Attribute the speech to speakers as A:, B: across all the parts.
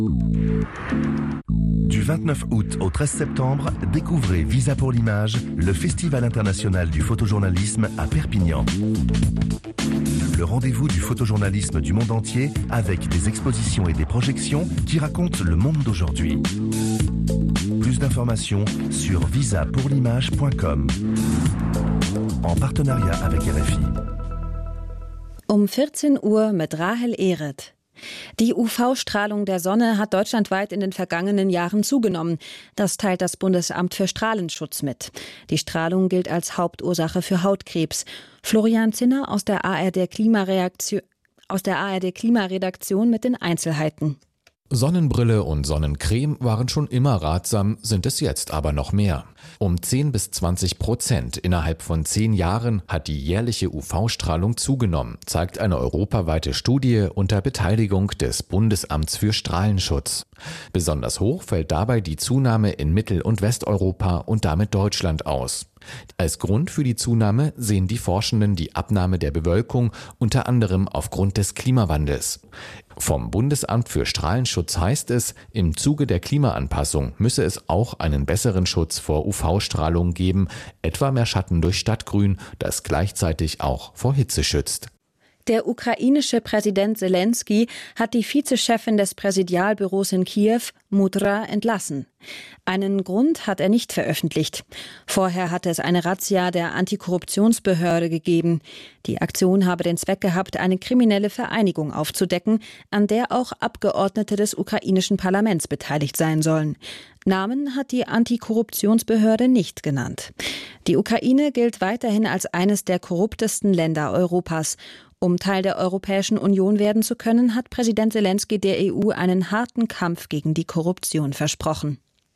A: Du 29 août au 13 septembre, découvrez Visa pour l'image, le Festival international du photojournalisme à Perpignan. Le rendez-vous du photojournalisme du monde entier avec des expositions et des projections qui racontent le monde d'aujourd'hui. Plus d'informations sur visapourlimage.com en partenariat avec RFI.
B: Um 14 Uhr mit Rahel Ehret. Die UV-Strahlung der Sonne hat deutschlandweit in den vergangenen Jahren zugenommen. Das teilt das Bundesamt für Strahlenschutz mit. Die Strahlung gilt als Hauptursache für Hautkrebs. Florian Zinner aus der ARD Klimaredaktion mit den Einzelheiten.
C: Sonnenbrille und Sonnencreme waren schon immer ratsam, sind es jetzt aber noch mehr. Um 10-20% innerhalb von 10 Jahren hat die jährliche UV-Strahlung zugenommen, zeigt eine europaweite Studie unter Beteiligung des Bundesamts für Strahlenschutz. Besonders hoch fällt dabei die Zunahme in Mittel- und Westeuropa und damit Deutschland aus. Als Grund für die Zunahme sehen die Forschenden die Abnahme der Bewölkung, unter anderem aufgrund des Klimawandels. Vom Bundesamt für Strahlenschutz heißt es, im Zuge der Klimaanpassung müsse es auch einen besseren Schutz vor UV-Strahlung geben, etwa mehr Schatten durch Stadtgrün, das gleichzeitig auch vor Hitze schützt.
B: Der ukrainische Präsident Selenskyj hat die Vizechefin des Präsidialbüros in Kiew, Mudra, entlassen. Einen Grund hat er nicht veröffentlicht. Vorher hatte es eine Razzia der Antikorruptionsbehörde gegeben. Die Aktion habe den Zweck gehabt, eine kriminelle Vereinigung aufzudecken, an der auch Abgeordnete des ukrainischen Parlaments beteiligt sein sollen. Namen hat die Antikorruptionsbehörde nicht genannt. Die Ukraine gilt weiterhin als eines der korruptesten Länder Europas. Um Teil der Europäischen Union werden zu können, hat Präsident Selenskyj der EU einen harten Kampf gegen die Korruption versprochen.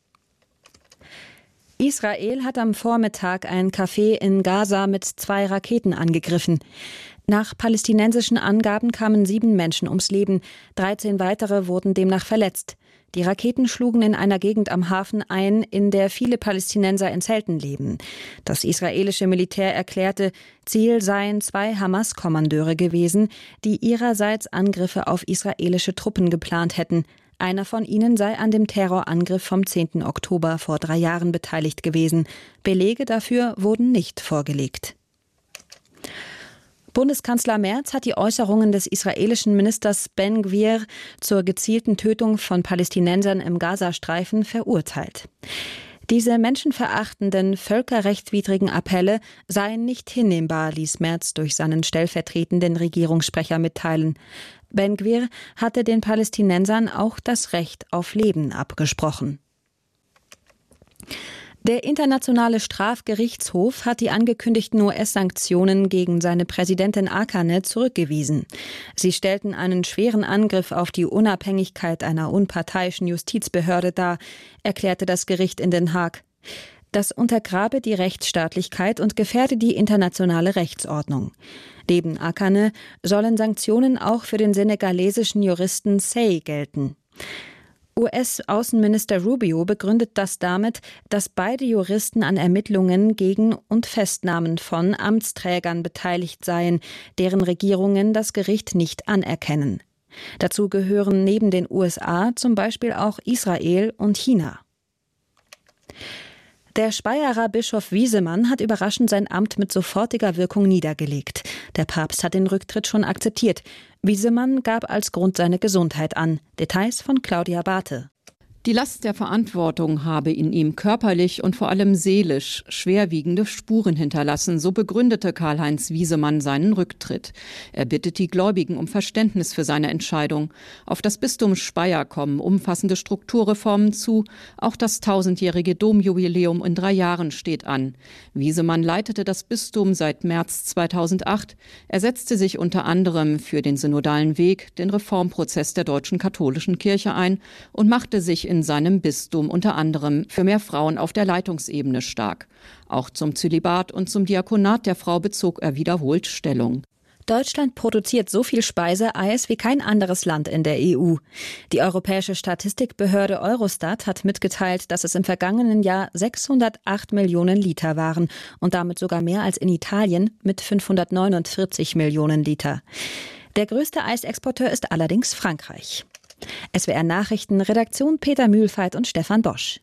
B: Israel hat am Vormittag ein Café in Gaza mit 2 Raketen angegriffen. Nach palästinensischen Angaben kamen 7 Menschen ums Leben, 13 weitere wurden demnach verletzt. Die Raketen schlugen in einer Gegend am Hafen ein, in der viele Palästinenser in Zelten leben. Das israelische Militär erklärte, Ziel seien 2 Hamas-Kommandeure gewesen, die ihrerseits Angriffe auf israelische Truppen geplant hätten. Einer von ihnen sei an dem Terrorangriff vom 10. Oktober vor 3 Jahren beteiligt gewesen. Belege dafür wurden nicht vorgelegt. Bundeskanzler Merz hat die Äußerungen des israelischen Ministers Ben Gvir zur gezielten Tötung von Palästinensern im Gazastreifen verurteilt. Diese menschenverachtenden, völkerrechtswidrigen Appelle seien nicht hinnehmbar, ließ Merz durch seinen stellvertretenden Regierungssprecher mitteilen. Ben Gvir hatte den Palästinensern auch das Recht auf Leben abgesprochen. Der Internationale Strafgerichtshof hat die angekündigten US-Sanktionen gegen seine Präsidentin Akane zurückgewiesen. Sie stellten einen schweren Angriff auf die Unabhängigkeit einer unparteiischen Justizbehörde dar, erklärte das Gericht in Den Haag. Das untergrabe die Rechtsstaatlichkeit und gefährde die internationale Rechtsordnung. Neben Akane sollen Sanktionen auch für den senegalesischen Juristen Sey gelten. US-Außenminister Rubio begründet das damit, dass beide Juristen an Ermittlungen gegen und Festnahmen von Amtsträgern beteiligt seien, deren Regierungen das Gericht nicht anerkennen. Dazu gehören neben den USA zum Beispiel auch Israel und China. Der Speyerer Bischof Wiesemann hat überraschend sein Amt mit sofortiger Wirkung niedergelegt. Der Papst hat den Rücktritt schon akzeptiert. Wiesemann gab als Grund seine Gesundheit an. Details von Claudia Barthe.
D: Die Last der Verantwortung habe in ihm körperlich und vor allem seelisch schwerwiegende Spuren hinterlassen, so begründete Karl-Heinz Wiesemann seinen Rücktritt. Er bittet die Gläubigen um Verständnis für seine Entscheidung. Auf das Bistum Speyer kommen umfassende Strukturreformen zu. Auch das 1000-jährige Domjubiläum in 3 Jahren steht an. Wiesemann leitete das Bistum seit März 2008. Er setzte sich unter anderem für den synodalen Weg, den Reformprozess der deutschen katholischen Kirche ein und machte sich in seinem Bistum unter anderem für mehr Frauen auf der Leitungsebene stark. Auch zum Zölibat und zum Diakonat der Frau bezog er wiederholt Stellung.
B: Deutschland produziert so viel Speiseeis wie kein anderes Land in der EU. Die europäische Statistikbehörde Eurostat hat mitgeteilt, dass es im vergangenen Jahr 608 Millionen Liter waren und damit sogar mehr als in Italien mit 549 Millionen Liter. Der größte Eisexporteur ist allerdings Frankreich. SWR Nachrichten, Redaktion Peter Mühlfeit und Stefan Bosch.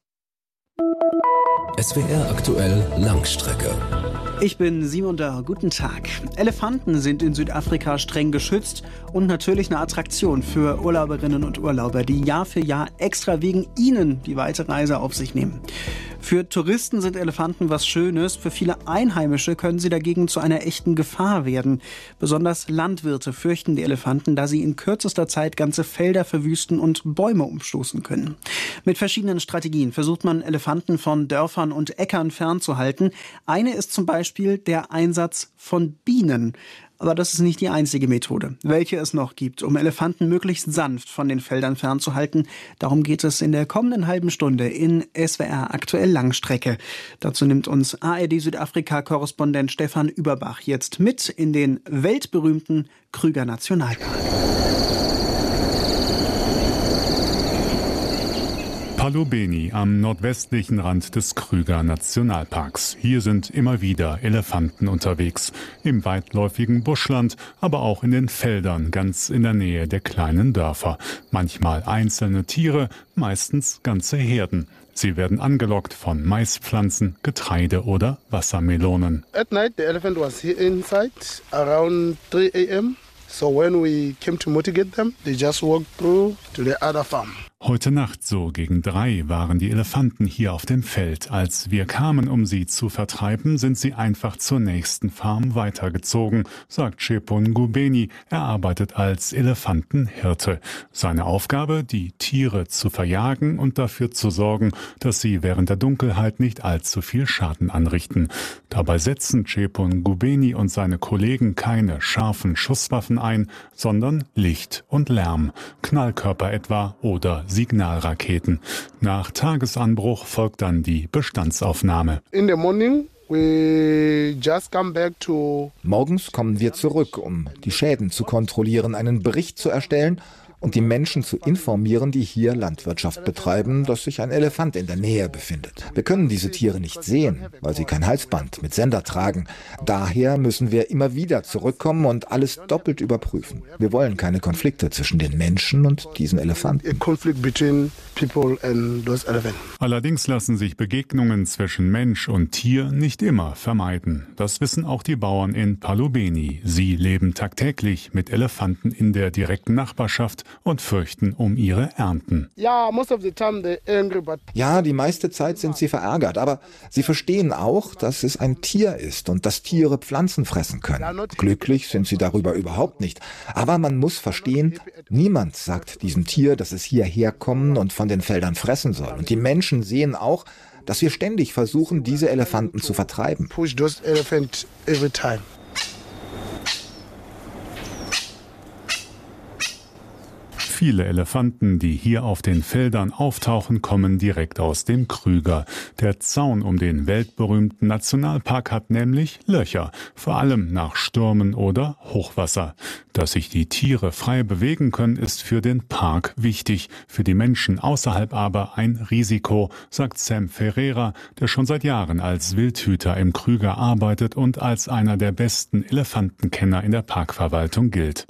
E: SWR aktuell Langstrecke.
F: Ich bin Simon Dörr, guten Tag. Elefanten sind in Südafrika streng geschützt und natürlich eine Attraktion für Urlauberinnen und Urlauber, die Jahr für Jahr extra wegen ihnen die weite Reise auf sich nehmen. Für Touristen sind Elefanten was Schönes, für viele Einheimische können sie dagegen zu einer echten Gefahr werden. Besonders Landwirte fürchten die Elefanten, da sie in kürzester Zeit ganze Felder verwüsten und Bäume umstoßen können. Mit verschiedenen Strategien versucht man, Elefanten von Dörfern und Äckern fernzuhalten. Eine ist zum Beispiel der Einsatz von Bienen. Aber das ist nicht die einzige Methode, welche es noch gibt, um Elefanten möglichst sanft von den Feldern fernzuhalten. Darum geht es in der kommenden halben Stunde in SWR aktuell Langstrecke. Dazu nimmt uns ARD-Südafrika-Korrespondent Stefan Überbach jetzt mit in den weltberühmten Kruger Nationalpark.
G: Palobeni am nordwestlichen Rand des Kruger Nationalparks. Hier sind immer wieder Elefanten unterwegs. Im weitläufigen Buschland, aber auch in den Feldern ganz in der Nähe der kleinen Dörfer. Manchmal einzelne Tiere, meistens ganze Herden. Sie werden angelockt von Maispflanzen, Getreide oder Wassermelonen.
H: At night the elephant was here inside around 3 a.m. So when we came to mitigate them, they just walked through to the other farm.
G: Heute Nacht so gegen 3 waren die Elefanten hier auf dem Feld. Als wir kamen, um sie zu vertreiben, sind sie einfach zur nächsten Farm weitergezogen, sagt Chepon Ngubeni. Er arbeitet als Elefantenhirte. Seine Aufgabe, die Tiere zu verjagen und dafür zu sorgen, dass sie während der Dunkelheit nicht allzu viel Schaden anrichten. Dabei setzen Chepon Ngubeni und seine Kollegen keine scharfen Schusswaffen ein, sondern Licht und Lärm, Knallkörper etwa oder Signalraketen. Nach Tagesanbruch folgt dann die Bestandsaufnahme.
H: In the morning we just come back to.
I: Morgens kommen wir zurück, um die Schäden zu kontrollieren, einen Bericht zu erstellen und die Menschen zu informieren, die hier Landwirtschaft betreiben, dass sich ein Elefant in der Nähe befindet. Wir können diese Tiere nicht sehen, weil sie kein Halsband mit Sender tragen. Daher müssen wir immer wieder zurückkommen und alles doppelt überprüfen. Wir wollen keine Konflikte zwischen den Menschen und diesen Elefanten.
G: Allerdings lassen sich Begegnungen zwischen Mensch und Tier nicht immer vermeiden. Das wissen auch die Bauern in Palobeni. Sie leben tagtäglich mit Elefanten in der direkten Nachbarschaft und fürchten um ihre Ernten.
I: Ja, die meiste Zeit sind sie verärgert, aber sie verstehen auch, dass es ein Tier ist und dass Tiere Pflanzen fressen können. Glücklich sind sie darüber überhaupt nicht. Aber man muss verstehen, niemand sagt diesem Tier, dass es hierher kommen und von den Feldern fressen soll. Und die Menschen sehen auch, dass wir ständig versuchen, diese Elefanten zu vertreiben.
G: Viele Elefanten, die hier auf den Feldern auftauchen, kommen direkt aus dem Kruger. Der Zaun um den weltberühmten Nationalpark hat nämlich Löcher, vor allem nach Stürmen oder Hochwasser. Dass sich die Tiere frei bewegen können, ist für den Park wichtig, für die Menschen außerhalb aber ein Risiko, sagt Sam Ferreira, der schon seit Jahren als Wildhüter im Kruger arbeitet und als einer der besten Elefantenkenner in der Parkverwaltung gilt.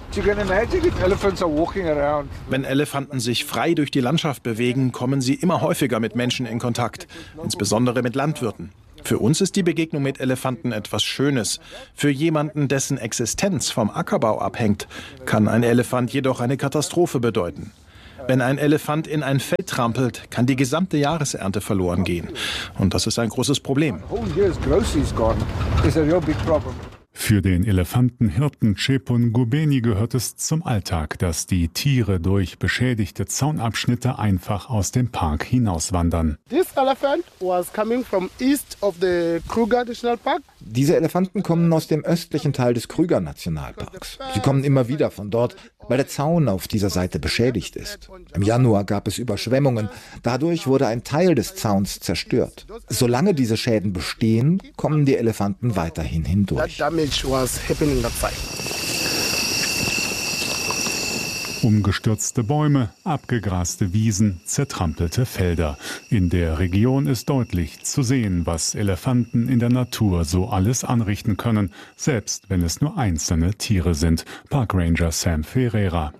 J: Wenn Elefanten sich frei durch die Landschaft bewegen, kommen sie immer häufiger mit Menschen in Kontakt, insbesondere mit Landwirten. Für uns ist die Begegnung mit Elefanten etwas Schönes. Für jemanden, dessen Existenz vom Ackerbau abhängt, kann ein Elefant jedoch eine Katastrophe bedeuten. Wenn ein Elefant in ein Feld trampelt, kann die gesamte Jahresernte verloren gehen. Und das ist ein großes Problem.
G: Für den Elefantenhirten Chepon Ngubeni gehört es zum Alltag, dass die Tiere durch beschädigte Zaunabschnitte einfach aus dem Park hinauswandern.
I: Diese Elefanten kommen aus dem östlichen Teil des Kruger Nationalparks. Sie kommen immer wieder von dort, weil der Zaun auf dieser Seite beschädigt ist. Im Januar gab es Überschwemmungen. Dadurch wurde ein Teil des Zauns zerstört. Solange diese Schäden bestehen, kommen die Elefanten weiterhin hindurch.
G: Umgestürzte Bäume, abgegraste Wiesen, zertrampelte Felder. In der Region ist deutlich zu sehen, was Elefanten in der Natur so alles anrichten können, selbst wenn es nur einzelne Tiere sind. Parkranger Sam Ferreira.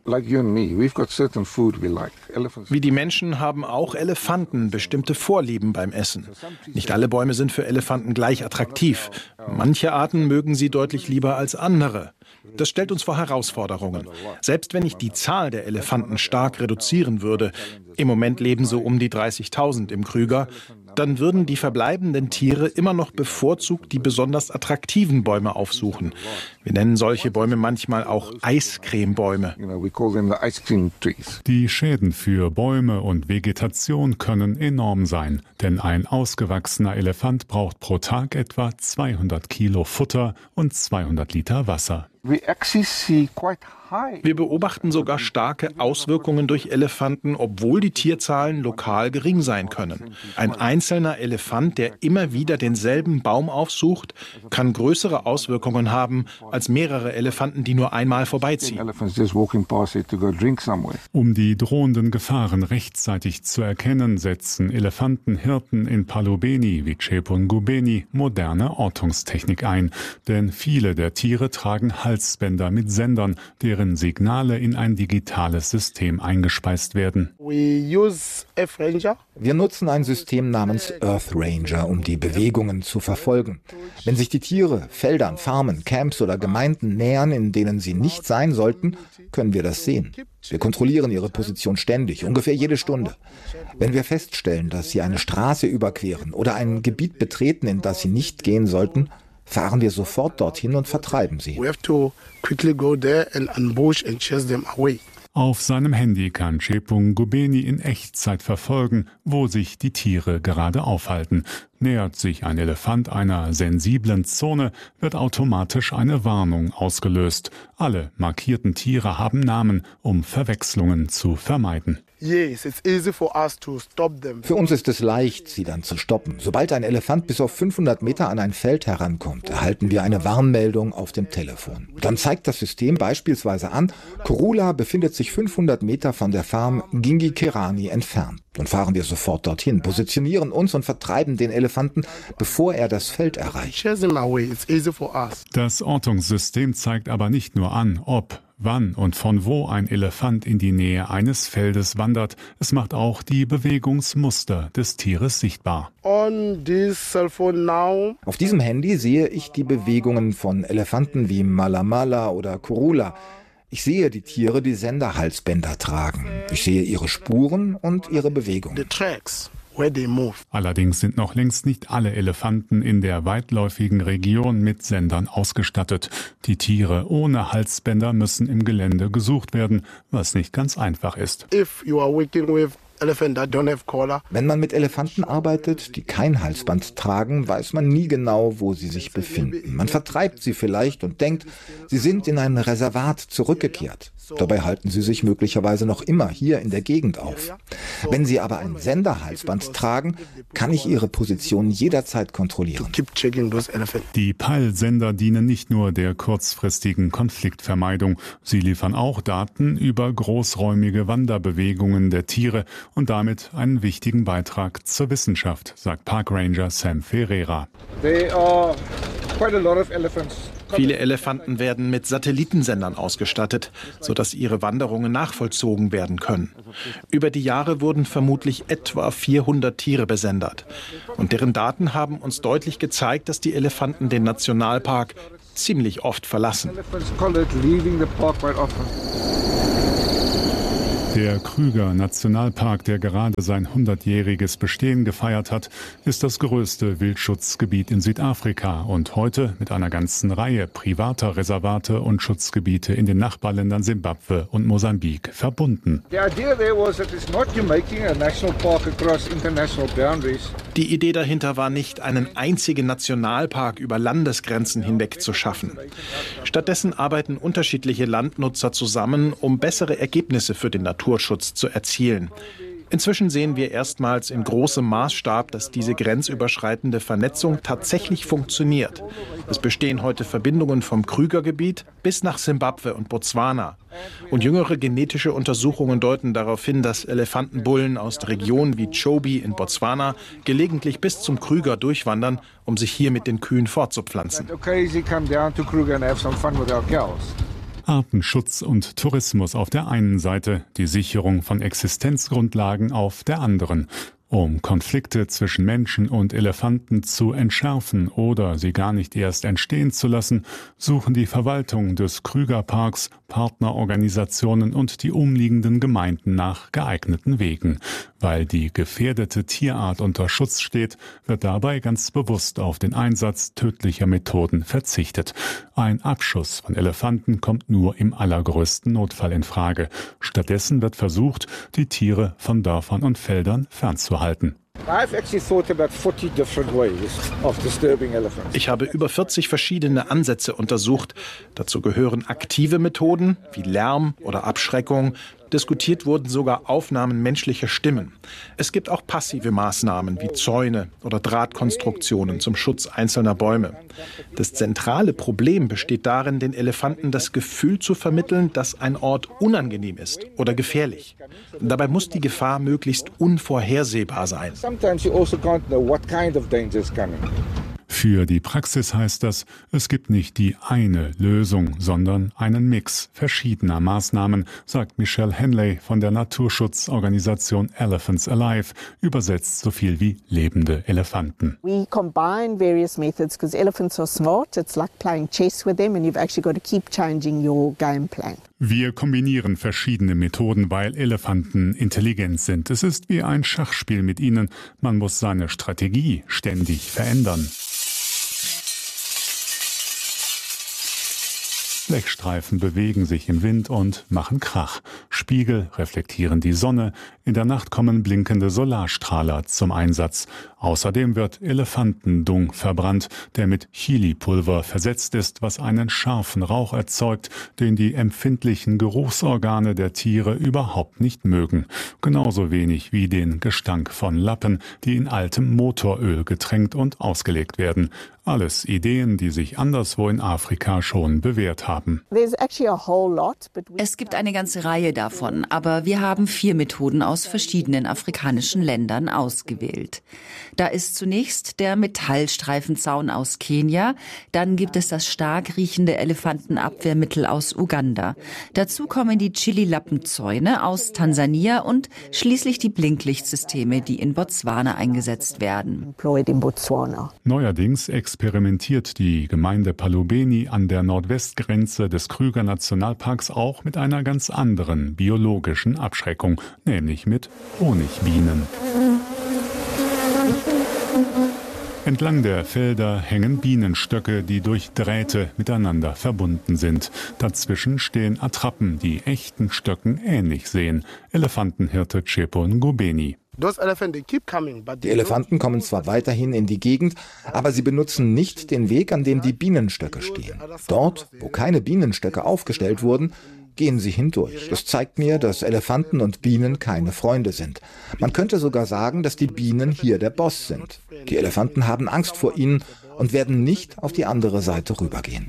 J: Wie die Menschen haben auch Elefanten bestimmte Vorlieben beim Essen. Nicht alle Bäume sind für Elefanten gleich attraktiv. Manche Arten mögen sie deutlich lieber als andere. Das stellt uns vor Herausforderungen. Selbst wenn ich die Zahl der Elefanten stark reduzieren würde, im Moment leben so um die 30.000 im Krüger, dann würden die verbleibenden Tiere immer noch bevorzugt die besonders attraktiven Bäume aufsuchen. Wir nennen solche Bäume manchmal auch Eiscremebäume.
G: Die Schäden für Bäume und Vegetation können enorm sein, denn ein ausgewachsener Elefant braucht pro Tag etwa 200 Kilo Futter und 200 Liter Wasser.
J: Wir beobachten sogar starke Auswirkungen durch Elefanten, obwohl die Tierzahlen lokal gering sein können. Ein einzelner Elefant, der immer wieder denselben Baum aufsucht, kann größere Auswirkungen haben als mehrere Elefanten, die nur einmal vorbeiziehen.
G: Um die drohenden Gefahren rechtzeitig zu erkennen, setzen Elefantenhirten in Palubeni wie Chepon Gubeni moderne Ortungstechnik ein. Denn viele der Tiere tragen Halsbänder mit Sendern, deren Signale in ein digitales System eingespeist werden.
I: Wir nutzen ein System namens Earth Ranger, um die Bewegungen zu verfolgen. Wenn sich die Tiere Feldern, Farmen, Camps oder Gemeinden nähern, in denen sie nicht sein sollten, können wir das sehen. Wir kontrollieren ihre Position ständig, ungefähr jede Stunde. Wenn wir feststellen, dass sie eine Straße überqueren oder ein Gebiet betreten, in das sie nicht gehen sollten, fahren wir sofort dorthin und vertreiben sie.
G: Auf seinem Handy kann Chepon Gubeni in Echtzeit verfolgen, wo sich die Tiere gerade aufhalten. Nähert sich ein Elefant einer sensiblen Zone, wird automatisch eine Warnung ausgelöst. Alle markierten Tiere haben Namen, um Verwechslungen zu vermeiden.
I: Für uns ist es leicht, sie dann zu stoppen. Sobald ein Elefant bis auf 500 Meter an ein Feld herankommt, erhalten wir eine Warnmeldung auf dem Telefon. Dann zeigt das System beispielsweise an, Kurula befindet sich 500 Meter von der Farm Gingikerani entfernt. Dann fahren wir sofort dorthin, positionieren uns und vertreiben den Elefanten, bevor er das Feld erreicht.
G: Das Ortungssystem zeigt aber nicht nur an, ob, wann und von wo ein Elefant in die Nähe eines Feldes wandert. Es macht auch die Bewegungsmuster des Tieres sichtbar.
I: Auf diesem Handy sehe ich die Bewegungen von Elefanten wie Malamala oder Kurula. Ich sehe die Tiere, die Senderhalsbänder tragen. Ich sehe ihre Spuren und ihre Bewegungen.
G: Allerdings sind noch längst nicht alle Elefanten in der weitläufigen Region mit Sendern ausgestattet. Die Tiere ohne Halsbänder müssen im Gelände gesucht werden, was nicht ganz einfach ist.
I: Wenn man mit Elefanten arbeitet, die kein Halsband tragen, weiß man nie genau, wo sie sich befinden. Man vertreibt sie vielleicht und denkt, sie sind in ein Reservat zurückgekehrt. Dabei halten sie sich möglicherweise noch immer hier in der Gegend auf. Wenn sie aber ein Senderhalsband tragen, kann ich ihre Position jederzeit kontrollieren.
G: Die Peilsender dienen nicht nur der kurzfristigen Konfliktvermeidung. Sie liefern auch Daten über großräumige Wanderbewegungen der Tiere und damit einen wichtigen Beitrag zur Wissenschaft, sagt Parkranger Sam Ferreira.
J: Viele Elefanten werden mit Satellitensendern ausgestattet, sodass ihre Wanderungen nachvollzogen werden können. Über die Jahre wurden vermutlich etwa 400 Tiere besendet. Und deren Daten haben uns deutlich gezeigt, dass die Elefanten den Nationalpark ziemlich oft verlassen.
G: Der Krüger Nationalpark, der gerade sein 100-jähriges Bestehen gefeiert hat, ist das größte Wildschutzgebiet in Südafrika und heute mit einer ganzen Reihe privater Reservate und Schutzgebiete in den Nachbarländern Simbabwe und Mosambik verbunden.
J: Die Idee dahinter war nicht, einen einzigen Nationalpark über Landesgrenzen hinweg zu schaffen. Stattdessen arbeiten unterschiedliche Landnutzer zusammen, um bessere Ergebnisse für den Naturschutz zu erzielen. Inzwischen sehen wir erstmals in großem Maßstab, dass diese grenzüberschreitende Vernetzung tatsächlich funktioniert. Es bestehen heute Verbindungen vom Krugergebiet bis nach Simbabwe und Botswana. Und jüngere genetische Untersuchungen deuten darauf hin, dass Elefantenbullen aus der Region wie Chobe in Botswana gelegentlich bis zum Kruger durchwandern, um sich hier mit den Kühen fortzupflanzen.
G: Artenschutz und Tourismus auf der einen Seite, die Sicherung von Existenzgrundlagen auf der anderen. Um Konflikte zwischen Menschen und Elefanten zu entschärfen oder sie gar nicht erst entstehen zu lassen, suchen die Verwaltung des Krugerparks, Partnerorganisationen und die umliegenden Gemeinden nach geeigneten Wegen. Weil die gefährdete Tierart unter Schutz steht, wird dabei ganz bewusst auf den Einsatz tödlicher Methoden verzichtet. Ein Abschuss von Elefanten kommt nur im allergrößten Notfall in Frage. Stattdessen wird versucht, die Tiere von Dörfern und Feldern fernzuhalten.
J: Ich habe über 40 verschiedene Ansätze untersucht. Dazu gehören aktive Methoden wie Lärm oder Abschreckung. Diskutiert wurden sogar Aufnahmen menschlicher Stimmen. Es gibt auch passive Maßnahmen wie Zäune oder Drahtkonstruktionen zum Schutz einzelner Bäume. Das zentrale Problem besteht darin, den Elefanten das Gefühl zu vermitteln, dass ein Ort unangenehm ist oder gefährlich. Dabei muss die Gefahr möglichst unvorhersehbar sein.
G: Für die Praxis heißt das, es gibt nicht die eine Lösung, sondern einen Mix verschiedener Maßnahmen, sagt Michelle Henley von der Naturschutzorganisation Elephants Alive, übersetzt so viel wie lebende Elefanten.
K: We combine various methods because elephants are smart. It's like playing chess with them and you've actually got to keep changing your game plan.
G: Wir kombinieren verschiedene Methoden, weil Elefanten intelligent sind. Es ist wie ein Schachspiel mit ihnen. Man muss seine Strategie ständig verändern. Blechstreifen bewegen sich im Wind und machen Krach. Spiegel reflektieren die Sonne. In der Nacht kommen blinkende Solarstrahler zum Einsatz. Außerdem wird Elefantendung verbrannt, der mit Chilipulver versetzt ist, was einen scharfen Rauch erzeugt, den die empfindlichen Geruchsorgane der Tiere überhaupt nicht mögen. Genauso wenig wie den Gestank von Lappen, die in altem Motoröl getränkt und ausgelegt werden. Alles Ideen, die sich anderswo in Afrika schon bewährt haben.
L: Es gibt eine ganze Reihe davon, aber wir haben 4 Methoden aus verschiedenen afrikanischen Ländern ausgewählt. Da ist zunächst der Metallstreifenzaun aus Kenia, dann gibt es das stark riechende Elefantenabwehrmittel aus Uganda. Dazu kommen die Chili-Lappenzäune aus Tansania und schließlich die Blinklichtsysteme, die in Botswana eingesetzt werden.
G: Neuerdings experimentiert die Gemeinde Palubeni an der Nordwestgrenze des Kruger Nationalparks auch mit einer ganz anderen biologischen Abschreckung, nämlich mit Honigbienen. Entlang der Felder hängen Bienenstöcke, die durch Drähte miteinander verbunden sind. Dazwischen stehen Attrappen, die echten Stöcken ähnlich sehen. Elefantenhirte Chepon Ngubeni.
I: Die Elefanten kommen zwar weiterhin in die Gegend, aber sie benutzen nicht den Weg, an dem die Bienenstöcke stehen. Dort, wo keine Bienenstöcke aufgestellt wurden, gehen sie hindurch. Das zeigt mir, dass Elefanten und Bienen keine Freunde sind. Man könnte sogar sagen, dass die Bienen hier der Boss sind. Die Elefanten haben Angst vor ihnen und werden nicht auf die andere Seite rübergehen.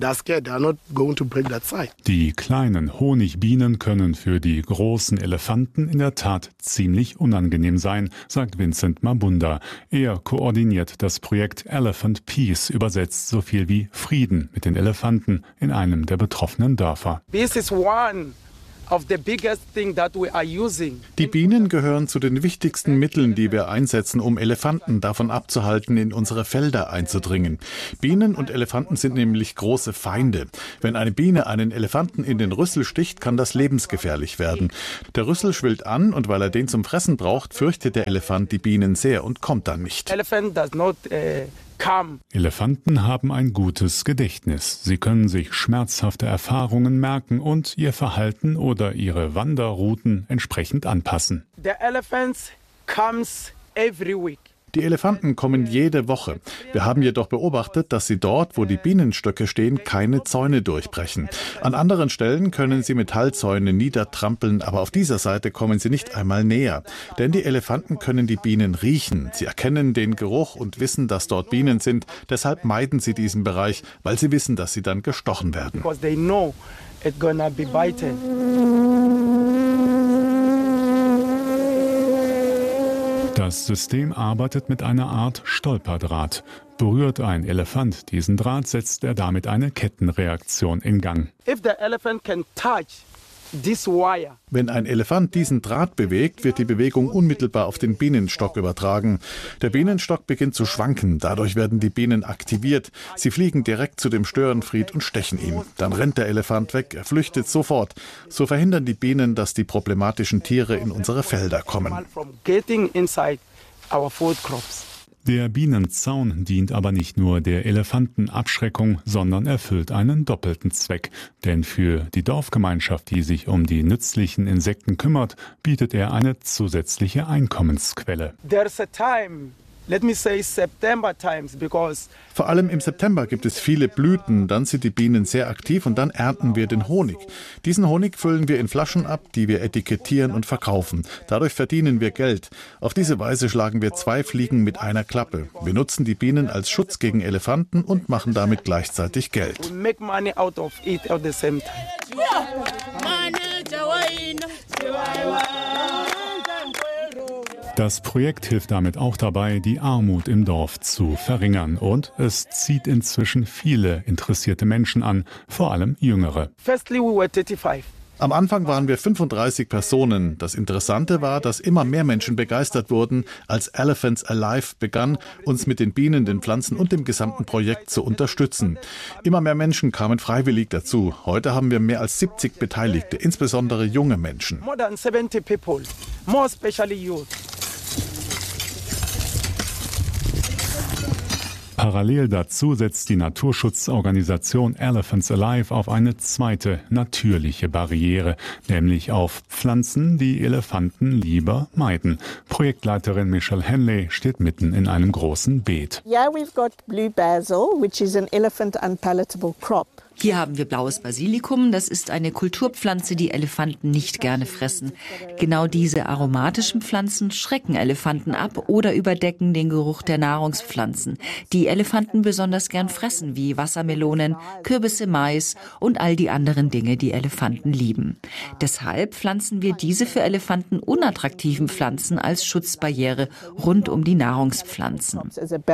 G: Die kleinen Honigbienen können für die großen Elefanten in der Tat ziemlich unangenehm sein, sagt Vincent Mabunda. Er koordiniert das Projekt Elephant Peace, übersetzt so viel wie Frieden mit den Elefanten in einem der betroffenen Dörfer.
J: Die Bienen gehören zu den wichtigsten Mitteln, die wir einsetzen, um Elefanten davon abzuhalten, in unsere Felder einzudringen. Bienen und Elefanten sind nämlich große Feinde. Wenn eine Biene einen Elefanten in den Rüssel sticht, kann das lebensgefährlich werden. Der Rüssel schwillt an und weil er den zum Fressen braucht, fürchtet der Elefant die Bienen sehr und kommt dann nicht.
G: Elefanten haben ein gutes Gedächtnis. Sie können sich schmerzhafte Erfahrungen merken und ihr Verhalten oder ihre Wanderrouten entsprechend anpassen.
J: Die Elefanten kommen jede Woche. Wir haben jedoch beobachtet, dass sie dort, wo die Bienenstöcke stehen, keine Zäune durchbrechen. An anderen Stellen können sie Metallzäune niedertrampeln, aber auf dieser Seite kommen sie nicht einmal näher. Denn die Elefanten können die Bienen riechen. Sie erkennen den Geruch und wissen, dass dort Bienen sind. Deshalb meiden sie diesen Bereich, weil sie wissen, dass sie dann gestochen werden.
G: Das System arbeitet mit einer Art Stolperdraht. Berührt ein Elefant diesen Draht, setzt er damit eine Kettenreaktion in Gang.
J: Wenn ein Elefant diesen Draht bewegt, wird die Bewegung unmittelbar auf den Bienenstock übertragen. Der Bienenstock beginnt zu schwanken, dadurch werden die Bienen aktiviert. Sie fliegen direkt zu dem Störenfried und stechen ihn. Dann rennt der Elefant weg, er flüchtet sofort. So verhindern die Bienen, dass die problematischen Tiere in unsere Felder kommen.
G: Der Bienenzaun dient aber nicht nur der Elefantenabschreckung, sondern erfüllt einen doppelten Zweck. Denn für die Dorfgemeinschaft, die sich um die nützlichen Insekten kümmert, bietet er eine zusätzliche Einkommensquelle.
J: Vor allem im September gibt es viele Blüten, dann sind die Bienen sehr aktiv und dann ernten wir den Honig. Diesen Honig füllen wir in Flaschen ab, die wir etikettieren und verkaufen. Dadurch verdienen wir Geld. Auf diese Weise schlagen wir 2 Fliegen mit einer Klappe. Wir nutzen die Bienen als Schutz gegen Elefanten und machen damit gleichzeitig Geld.
G: Das Projekt hilft damit auch dabei, die Armut im Dorf zu verringern. Und es zieht inzwischen viele interessierte Menschen an, vor allem Jüngere.
J: Am Anfang waren wir 35 Personen. Das Interessante war, dass immer mehr Menschen begeistert wurden, als Elephants Alive begann, uns mit den Bienen, den Pflanzen und dem gesamten Projekt zu unterstützen. Immer mehr Menschen kamen freiwillig dazu. Heute haben wir mehr als 70 Beteiligte, insbesondere junge Menschen.
M: More than 70 people, more especially youth.
G: Parallel dazu setzt die Naturschutzorganisation Elephants Alive auf eine zweite, natürliche Barriere, nämlich auf Pflanzen, die Elefanten lieber meiden. Projektleiterin Michelle Henley steht mitten in einem großen Beet.
K: Yeah, we've got blue basil, which is an elephant unpalatable crop.
L: Hier haben wir blaues Basilikum. Das ist eine Kulturpflanze, die Elefanten nicht gerne fressen. Genau diese aromatischen Pflanzen schrecken Elefanten ab oder überdecken den Geruch der Nahrungspflanzen, die Elefanten besonders gern fressen, wie Wassermelonen, Kürbisse, Mais und all die anderen Dinge, die Elefanten lieben. Deshalb pflanzen wir diese für Elefanten unattraktiven Pflanzen als Schutzbarriere rund um die Nahrungspflanzen.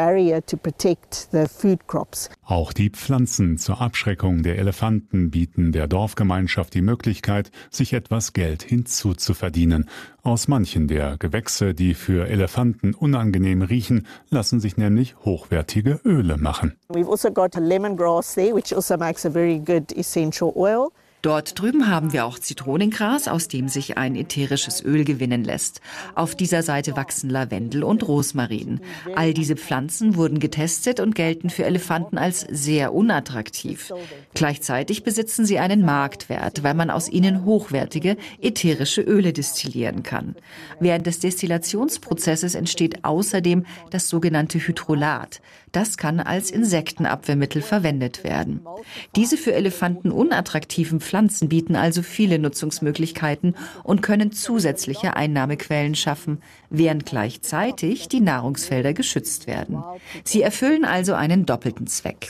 G: Auch die Pflanzen zur Abschreckung der Elefanten bieten der Dorfgemeinschaft die Möglichkeit, sich etwas Geld hinzuzuverdienen. Aus manchen der Gewächse, die für Elefanten unangenehm riechen, lassen sich nämlich hochwertige Öle machen.
K: We've also got a lemongrass there, which also makes a very good essential oil.
L: Dort drüben haben wir auch Zitronengras, aus dem sich ein ätherisches Öl gewinnen lässt. Auf dieser Seite wachsen Lavendel und Rosmarin. All diese Pflanzen wurden getestet und gelten für Elefanten als sehr unattraktiv. Gleichzeitig besitzen sie einen Marktwert, weil man aus ihnen hochwertige ätherische Öle destillieren kann. Während des Destillationsprozesses entsteht außerdem das sogenannte Hydrolat. Das kann als Insektenabwehrmittel verwendet werden. Diese für Elefanten unattraktiven Pflanzen bieten also viele Nutzungsmöglichkeiten und können zusätzliche Einnahmequellen schaffen, während gleichzeitig die Nahrungsfelder geschützt werden. Sie erfüllen also einen doppelten Zweck.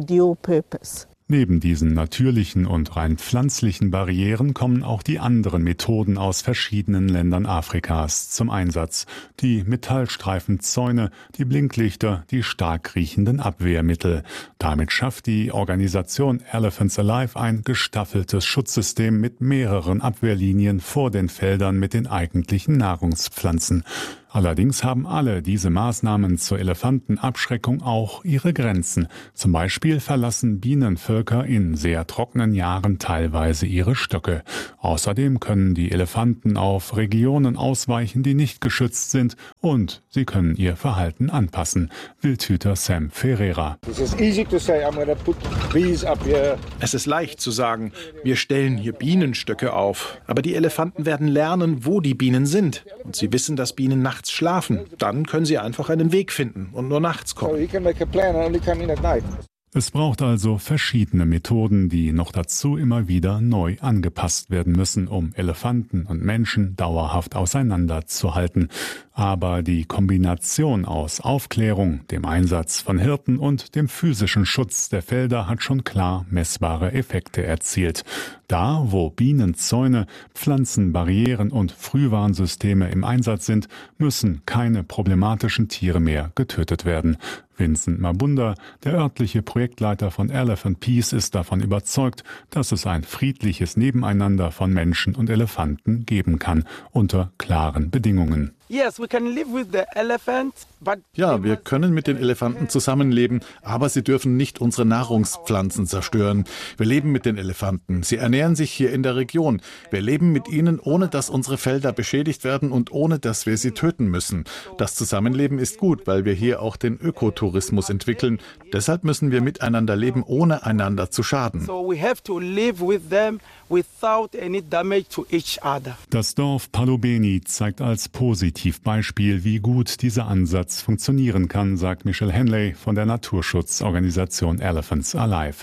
G: Neben diesen natürlichen und rein pflanzlichen Barrieren kommen auch die anderen Methoden aus verschiedenen Ländern Afrikas zum Einsatz. Die Metallstreifenzäune, die Blinklichter, die stark riechenden Abwehrmittel. Damit schafft die Organisation Elephants Alive ein gestaffeltes Schutzsystem mit mehreren Abwehrlinien vor den Feldern mit den eigentlichen Nahrungspflanzen. Allerdings haben alle diese Maßnahmen zur Elefantenabschreckung auch ihre Grenzen. Zum Beispiel verlassen Bienenvölker in sehr trockenen Jahren teilweise ihre Stöcke. Außerdem können die Elefanten auf Regionen ausweichen, die nicht geschützt sind, und sie können ihr Verhalten anpassen. Wildhüter Sam Ferreira.
J: Es ist leicht zu sagen, wir stellen hier Bienenstöcke auf. Aber die Elefanten werden lernen, wo die Bienen sind. Und sie wissen, dass Bienen nachts nachts schlafen. Dann können sie einfach einen Weg finden und nur nachts kommen.
G: Es braucht also verschiedene Methoden, die noch dazu immer wieder neu angepasst werden müssen, um Elefanten und Menschen dauerhaft auseinanderzuhalten. Aber die Kombination aus Aufklärung, dem Einsatz von Hirten und dem physischen Schutz der Felder hat schon klar messbare Effekte erzielt. Da, wo Bienenzäune, Pflanzenbarrieren und Frühwarnsysteme im Einsatz sind, müssen keine problematischen Tiere mehr getötet werden. Vincent Mabunda, der örtliche Projektleiter von Elephant Peace, ist davon überzeugt, dass es ein friedliches Nebeneinander von Menschen und Elefanten geben kann, unter klaren Bedingungen.
J: Ja, wir können mit den Elefanten zusammenleben, aber sie dürfen nicht unsere Nahrungspflanzen zerstören. Wir leben mit den Elefanten. Sie ernähren sich hier in der Region. Wir leben mit ihnen, ohne dass unsere Felder beschädigt werden und ohne dass wir sie töten müssen. Das Zusammenleben ist gut, weil wir hier auch den Ökotourismus entwickeln. Deshalb müssen wir miteinander leben, ohne einander zu schaden.
G: Das Dorf Palobeni zeigt als Positivbeispiel, wie gut dieser Ansatz funktionieren kann, sagt Michelle Henley von der Naturschutzorganisation Elephants Alive.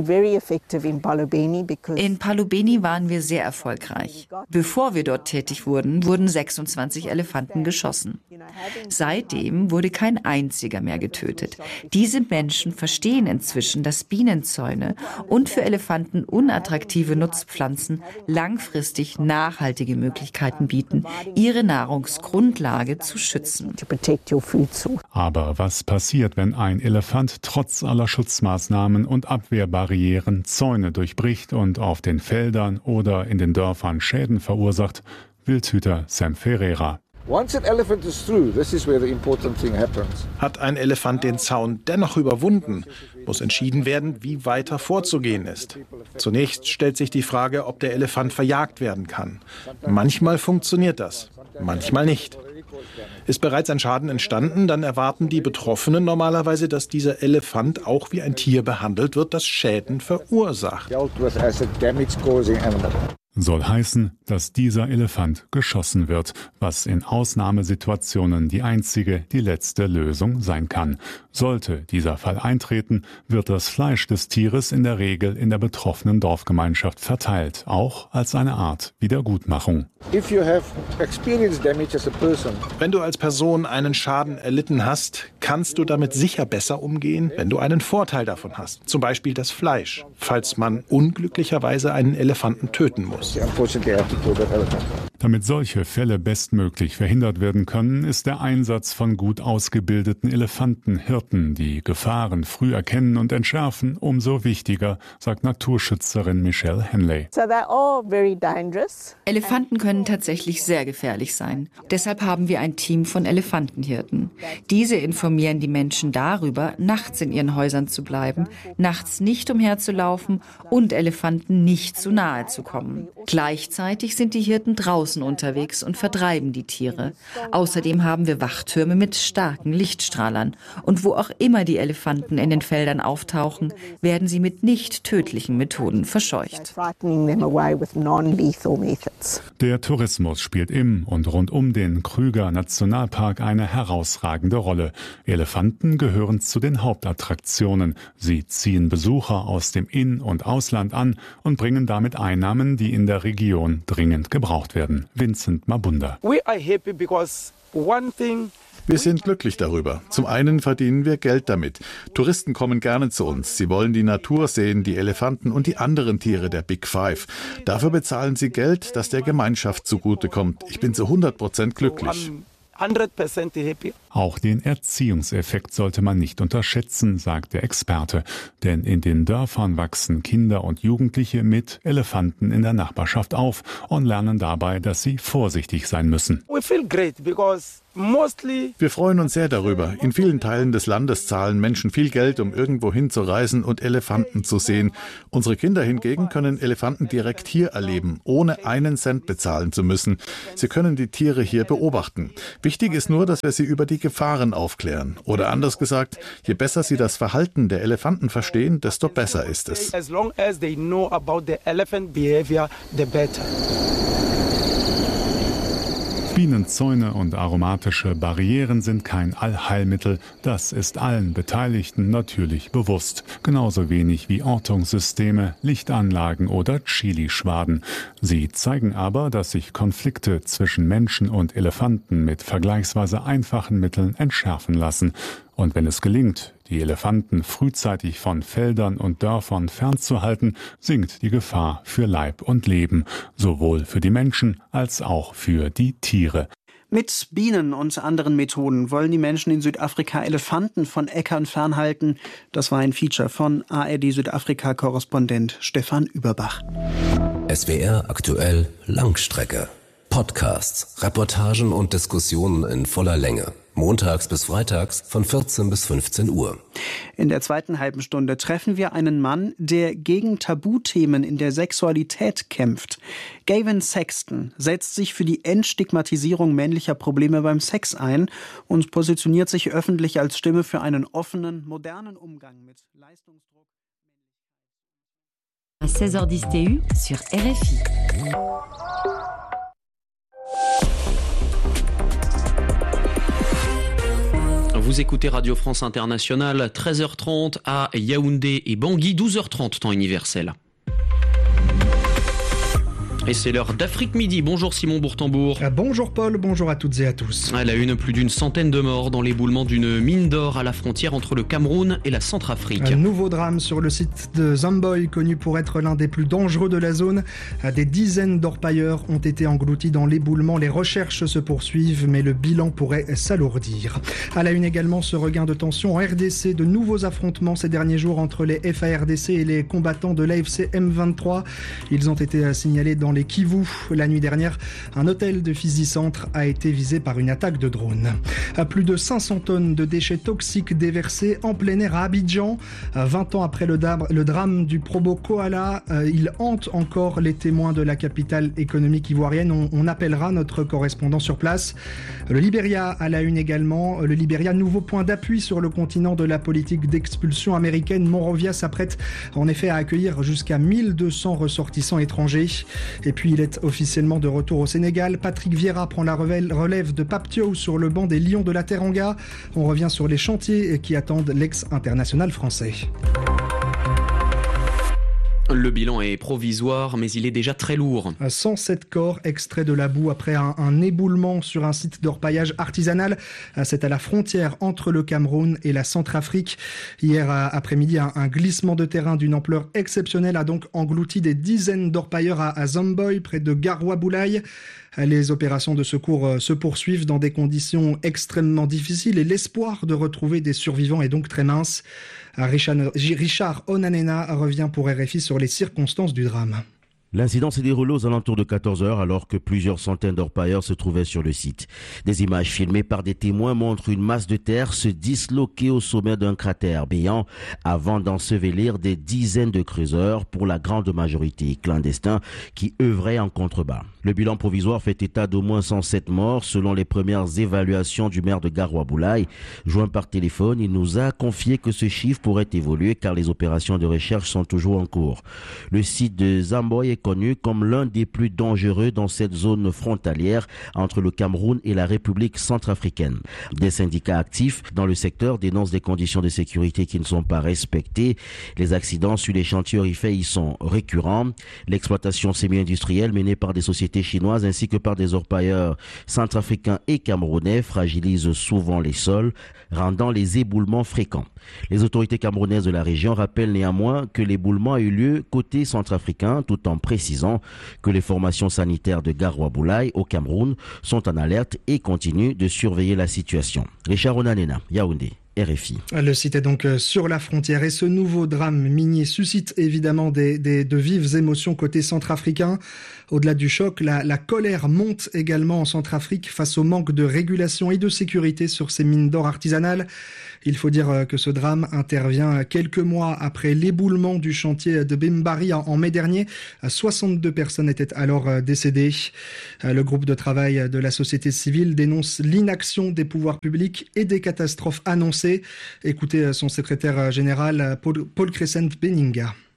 L: In Palobeni waren wir sehr erfolgreich. Bevor wir dort tätig wurden, wurden 26 Elefanten geschossen. Seitdem wurde kein einziger mehr getötet. Diese Menschen verstehen inzwischen, dass Bienenzäune und für Elefanten unattraktive Nutzpflanzen langfristig nachhaltige Möglichkeiten bieten, ihre Nahrungsgrundlage zu schützen.
G: Aber was passiert, wenn ein Elefant trotz aller Schutzmaßnahmen und Abwehrbarrieren Zäune durchbricht und auf den Feldern oder in den Dörfern Schäden verursacht? Wildhüter Sam Ferreira.
J: Hat ein Elefant den Zaun dennoch überwunden, muss entschieden werden, wie weiter vorzugehen ist. Zunächst stellt sich die Frage, ob der Elefant verjagt werden kann. Manchmal funktioniert das, manchmal nicht. Ist bereits ein Schaden entstanden, dann erwarten die Betroffenen normalerweise, dass dieser Elefant auch wie ein Tier behandelt wird, das Schäden verursacht.
G: Soll heißen, dass dieser Elefant geschossen wird, was in Ausnahmesituationen die einzige, die letzte Lösung sein kann. Sollte dieser Fall eintreten, wird das Fleisch des Tieres in der Regel in der betroffenen Dorfgemeinschaft verteilt, auch als eine Art Wiedergutmachung.
J: Wenn du als Person einen Schaden erlitten hast, kannst du damit sicher besser umgehen, wenn du einen Vorteil davon hast, zum Beispiel das Fleisch, falls man unglücklicherweise einen Elefanten töten muss.
G: Damit solche Fälle bestmöglich verhindert werden können, ist der Einsatz von gut ausgebildeten Elefantenhirten, die Gefahren früh erkennen und entschärfen, umso wichtiger, sagt Naturschützerin Michelle Henley.
L: Elefanten können tatsächlich sehr gefährlich sein. Deshalb haben wir ein Team von Elefantenhirten. Diese informieren die Menschen darüber, nachts in ihren Häusern zu bleiben, nachts nicht umherzulaufen und Elefanten nicht zu nahe zu kommen. Gleichzeitig sind die Hirten draußen unterwegs und vertreiben die Tiere. Außerdem haben wir Wachtürme mit starken Lichtstrahlern. Und wo auch immer die Elefanten in den Feldern auftauchen, werden sie mit nicht tödlichen Methoden verscheucht.
G: Der Tourismus spielt im und rund um den Krüger Nationalpark eine herausragende Rolle. Elefanten gehören zu den Hauptattraktionen. Sie ziehen Besucher aus dem In- und Ausland an und bringen damit Einnahmen, die in der Region dringend gebraucht werden. Vincent Mabunda.
J: Wir sind glücklich darüber. Zum einen verdienen wir Geld damit. Touristen kommen gerne zu uns. Sie wollen die Natur sehen, die Elefanten und die anderen Tiere der Big Five. Dafür bezahlen sie Geld, das der Gemeinschaft zugutekommt. Ich bin zu 100% glücklich.
M: 100% happy.
G: Auch den Erziehungseffekt sollte man nicht unterschätzen, sagt der Experte. Denn in den Dörfern wachsen Kinder und Jugendliche mit Elefanten in der Nachbarschaft auf und lernen dabei, dass sie vorsichtig sein müssen.
J: Wir freuen uns sehr darüber. In vielen Teilen des Landes zahlen Menschen viel Geld, um irgendwo hin zu reisen und Elefanten zu sehen. Unsere Kinder hingegen können Elefanten direkt hier erleben, ohne einen Cent bezahlen zu müssen. Sie können die Tiere hier beobachten. Wichtig ist nur, dass wir sie über die Gefahren aufklären. Oder anders gesagt, je besser sie das Verhalten der Elefanten verstehen, desto besser ist es.
M: As long as they know about the elephant behavior, the better.
G: Bienenzäune und aromatische Barrieren sind kein Allheilmittel. Das ist allen Beteiligten natürlich bewusst. Genauso wenig wie Ortungssysteme, Lichtanlagen oder Chilischwaden. Sie zeigen aber, dass sich Konflikte zwischen Menschen und Elefanten mit vergleichsweise einfachen Mitteln entschärfen lassen. Und wenn es gelingt, die Elefanten frühzeitig von Feldern und Dörfern fernzuhalten, sinkt die Gefahr für Leib und Leben, sowohl für die Menschen als auch für die Tiere.
F: Mit Bienen und anderen Methoden wollen die Menschen in Südafrika Elefanten von Äckern fernhalten. Das war ein Feature von ARD-Südafrika-Korrespondent Stefan Überbach.
E: SWR aktuell Langstrecke. Podcasts, Reportagen und Diskussionen in voller Länge. Montags bis freitags von 14 bis 15 Uhr.
F: In der zweiten halben Stunde treffen wir einen Mann, der gegen Tabuthemen in der Sexualität kämpft. Gavin Sexton setzt sich für die Entstigmatisierung männlicher Probleme beim Sex ein und positioniert sich öffentlich als Stimme für einen offenen, modernen Umgang mit Leistungsdruck.
N: 16h10 TU sur RFI.
O: Vous écoutez Radio France Internationale, 13h30 à Yaoundé et Bangui, 12h30 temps universel. Et c'est l'heure d'Afrique Midi. Bonjour Simon Bourtambour.
P: Bonjour Paul, bonjour à toutes et à tous.
O: À la une, plus d'une centaine de morts dans l'éboulement d'une mine d'or à la frontière entre le Cameroun et la Centrafrique.
P: Un nouveau drame sur le site de Zamboi, connu pour être l'un des plus dangereux de la zone. Des dizaines d'orpailleurs ont été engloutis dans l'éboulement. Les recherches se poursuivent, mais le bilan pourrait s'alourdir. À la une également, ce regain de tension en RDC. De nouveaux affrontements ces derniers jours entre les FARDC et les combattants de l'AFC M23. Ils ont été signalés dans les Kivu. La nuit dernière, un hôtel de Fizi-Centre a été visé par une attaque de drone. Plus de 500 tonnes de déchets toxiques déversés en plein air à Abidjan. 20 ans après le drame du Probo Koala, il hante encore les témoins de la capitale économique ivoirienne. On appellera notre correspondant sur place. Le Libéria à la une également. Le Libéria, nouveau point d'appui sur le continent de la politique d'expulsion américaine. Monrovia s'apprête en effet à accueillir jusqu'à 1200 ressortissants étrangers. Et puis il est officiellement de retour au Sénégal. Patrick Vieira prend la relève de Pape Thiaw sur le banc des Lions de la Teranga. On revient sur les chantiers qui attendent l'ex-international français.
O: Le bilan est provisoire, mais il est déjà très lourd.
P: 107 corps extraits de la boue après un éboulement sur un site d'orpaillage artisanal. C'est à la frontière entre le Cameroun et la Centrafrique. Hier après-midi, un glissement de terrain d'une ampleur exceptionnelle a donc englouti des dizaines d'orpailleurs à Zamboi, près de Garoua-Boulaye. Les opérations de secours se poursuivent dans des conditions extrêmement difficiles et l'espoir de retrouver des survivants est donc très mince. Richard Onanena revient pour RFI sur les circonstances du drame.
Q: L'incident s'est déroulé aux alentours de 14h alors que plusieurs centaines d'orpailleurs se trouvaient sur le site. Des images filmées par des témoins montrent une masse de terre se disloquer au sommet d'un cratère béant avant d'ensevelir des dizaines de creuseurs, pour la grande majorité clandestins, qui œuvraient en contrebas. Le bilan provisoire fait état d'au moins 107 morts selon les premières évaluations du maire de Garoua-Boulaye. Joint par téléphone, il nous a confié que ce chiffre pourrait évoluer car les opérations de recherche sont toujours en cours. Le site de Zamboi est connu comme l'un des plus dangereux dans cette zone frontalière entre le Cameroun et la République centrafricaine. Des syndicats actifs dans le secteur dénoncent des conditions de sécurité qui ne sont pas respectées. Les accidents sur les chantiers orifères y sont récurrents. L'exploitation semi-industrielle menée par des sociétés chinoises ainsi que par des orpailleurs centrafricains et camerounais fragilise souvent les sols, rendant les éboulements fréquents. Les autorités camerounaises de la région rappellent néanmoins que l'éboulement a eu lieu côté centrafricain, tout en précisant que les formations sanitaires de Garoua-Boulaye au Cameroun sont en alerte et continuent de surveiller la situation. Richard Onanena, Yaoundé. RFI.
P: Le site est donc sur la frontière et ce nouveau drame minier suscite évidemment de vives émotions côté centrafricain. Au-delà du choc, la colère monte également en Centrafrique face au manque de régulation et de sécurité sur ces mines d'or artisanales. Il faut dire que ce drame intervient quelques mois après l'éboulement du chantier de Bimbari en mai dernier. 62 personnes étaient alors décédées. Le groupe de travail de la société civile dénonce l'inaction des pouvoirs publics et des catastrophes annoncées. Écoutez son secrétaire général Paul Crescent Beninga.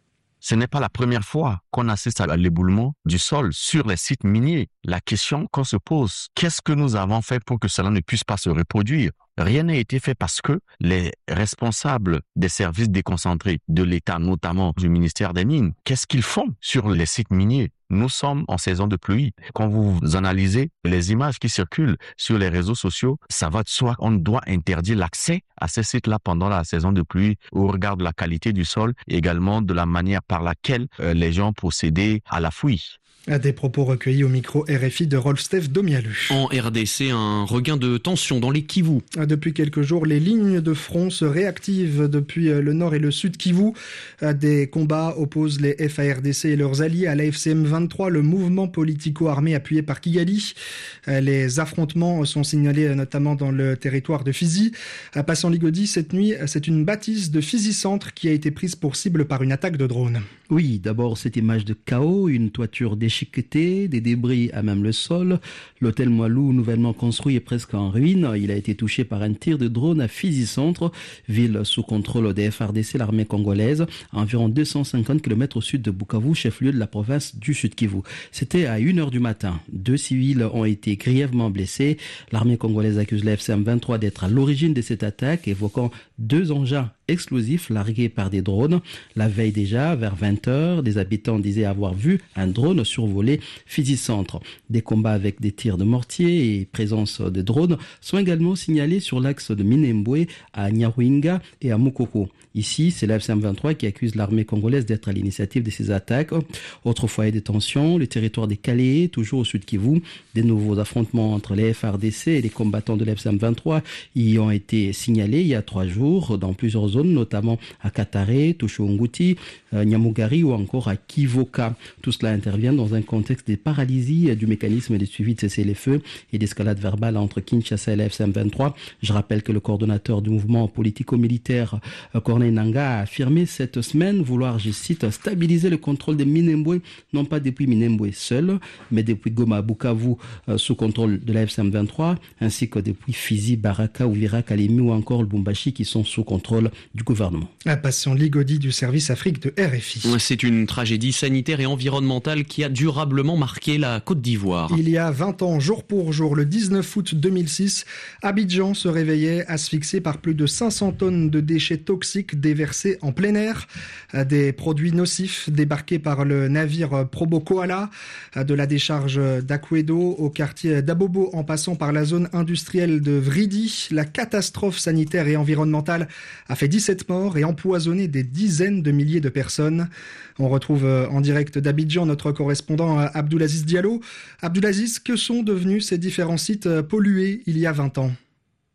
R: Ce n'est pas la première fois qu'on assiste à l'éboulement du sol sur les sites miniers. La question qu'on se pose, qu'est-ce que nous avons fait pour que cela ne puisse pas se reproduire? Rien n'a été fait parce que les responsables des services déconcentrés de l'État, notamment du ministère des Mines, qu'est-ce qu'ils font sur les sites miniers? Nous sommes en saison de pluie. Quand vous analysez les images qui circulent sur les réseaux sociaux, ça va de soi. On doit interdire l'accès à ces sites-là pendant la saison de pluie au regard de la qualité du sol et également de la manière par laquelle les gens procédaient à la fouille.
P: Des propos recueillis au micro RFI de Rolf-Stef Domialu.
O: En RDC, un regain de tension dans les Kivu.
P: Depuis quelques jours, les lignes de front se réactivent depuis le nord et le sud Kivu. Des combats opposent les FARDC et leurs alliés à l'AFCM 23, le mouvement politico-armé appuyé par Kigali. Les affrontements sont signalés notamment dans le territoire de Fizi. Passant Ligodi, cette nuit, c'est une bâtisse de Fizi Centre qui a été prise pour cible par une attaque de drone.
S: Oui, d'abord cette image de chaos, une toiture déchiquetée, des débris à même le sol. L'hôtel Moilou, nouvellement construit, est presque en ruine. Il a été touché par un tir de drone à Fizi Centre, ville sous contrôle des FARDC, l'armée congolaise, à environ 250 km au sud de Bukavu, chef-lieu de la province du Sud Kivu. C'était à 1h du matin. 2 civils ont été grièvement blessés. L'armée congolaise accuse l'AFCM 23 d'être à l'origine de cette attaque, évoquant 2 engins explosifs largués par des drones. La veille déjà, vers 20h, des habitants disaient avoir vu un drone survoler Fizi Centre. Des combats avec des tirs de mortier et présence de drones sont également signalés sur l'axe de Minembwe à Nyaruinga et à Mukoko. Ici, c'est l'AFCM 23 qui accuse l'armée congolaise d'être à l'initiative de ces attaques. Autre foyer de tension, le territoire des Calais, toujours au sud Kivu. Des nouveaux affrontements entre les FARDC et les combattants de l'AFCM 23 y ont été signalés il y a 3 jours dans plusieurs zones, notamment à Katare, Tushunguti, Nyamugari ou encore à Kivoka. Tout cela intervient dans un contexte de paralysie du mécanisme de suivi de cessez-les-feux et d'escalade verbale entre Kinshasa et l'AFCM 23. Je rappelle que le coordonnateur du mouvement politico-militaire, Corneille Nangaa, a affirmé cette semaine vouloir, je cite, stabiliser le contrôle de Minembwe, non pas depuis Minembwe seul, mais depuis Goma, Bukavu, sous contrôle de l'AFCM 23, ainsi que depuis Fizi, Baraka, Uvira, Kalemi ou encore Lubumbashi qui sont sous contrôle du gouvernement.
P: Passons Ligodi du service Afrique de RFI.
O: C'est une tragédie sanitaire et environnementale qui a durablement marqué la Côte d'Ivoire.
P: Il y a 20 ans, jour pour jour, le 19 août 2006, Abidjan se réveillait asphyxié par plus de 500 tonnes de déchets toxiques déversés en plein air. Des produits nocifs débarqués par le navire Probo Koala, de la décharge d'Akwedo au quartier d'Abobo en passant par la zone industrielle de Vridi. La catastrophe sanitaire et environnementale a fait 17 morts et empoisonné des dizaines de milliers de personnes. On retrouve en direct d'Abidjan notre correspondant Abdoulaziz Diallo. Abdoulaziz, que sont devenus ces différents sites pollués il y a 20 ans ?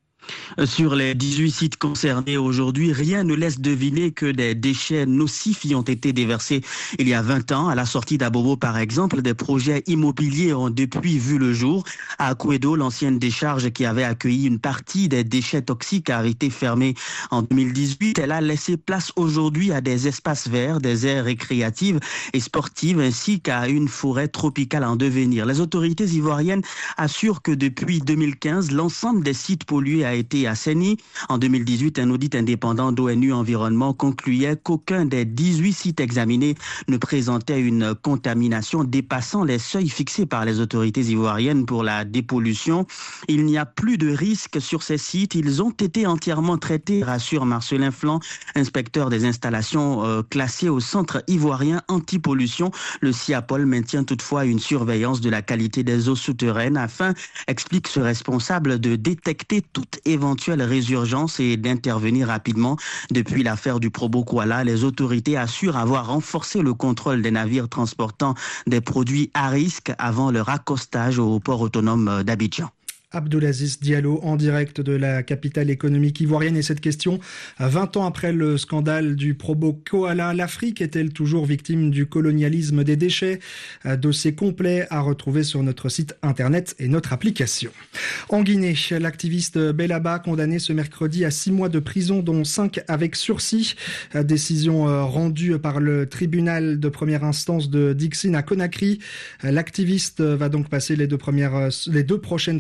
T: Sur les 18 sites concernés aujourd'hui, rien ne laisse deviner que des déchets nocifs y ont été déversés il y a 20 ans. À la sortie d'Abobo, par exemple, des projets immobiliers ont depuis vu le jour. À Akwedo, l'ancienne décharge qui avait accueilli une partie des déchets toxiques a été fermée en 2018. Elle a laissé place aujourd'hui à des espaces verts, des aires récréatives et sportives, ainsi qu'à une forêt tropicale en devenir. Les autorités ivoiriennes assurent que depuis 2015, l'ensemble des sites pollués a été assaini. En 2018, un audit indépendant d'ONU Environnement concluait qu'aucun des 18 sites examinés ne présentait une contamination dépassant les seuils fixés par les autorités ivoiriennes pour la dépollution. Il n'y a plus de risque sur ces sites. Ils ont été entièrement traités, rassure Marcelin Flan, inspecteur des installations classées au Centre ivoirien anti-pollution. Le CIAPOL maintient toutefois une surveillance de la qualité des eaux souterraines afin, explique ce responsable, de détecter toute éventuelle résurgence et d'intervenir rapidement. Depuis l'affaire du Probo Koala, les autorités assurent avoir renforcé le contrôle des navires transportant des produits à risque avant leur accostage au port autonome d'Abidjan.
P: Abdoulaziz Diallo en direct de la capitale économique ivoirienne. Et cette question, 20 ans après le scandale du Probo Koala, l'Afrique est-elle toujours victime du colonialisme des déchets ? Dossier complet à retrouver sur notre site internet et notre application. En Guinée, l'activiste Bellaba condamné ce mercredi à 6 mois de prison, dont 5 avec sursis. Décision rendue par le tribunal de première instance de Dixine à Conakry. L'activiste va donc passer les deux prochaines semaines en